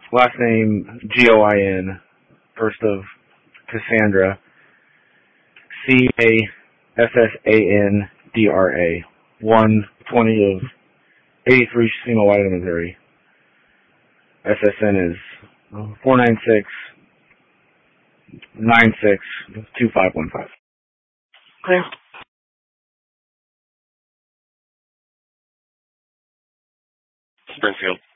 Last name Goin. First of Cassandra. Cassandra. 120 of 83 Shima White, Missouri. SSN is 496-96-2515. Clear. Springfield.